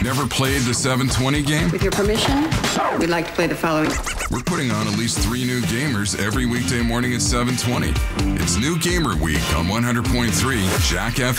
Never played the 720 game? With your permission, we'd like to play the following. We're putting on at least 3 new gamers every weekday morning at 7:20. It's New Gamer Week on 100.3 Jack FM.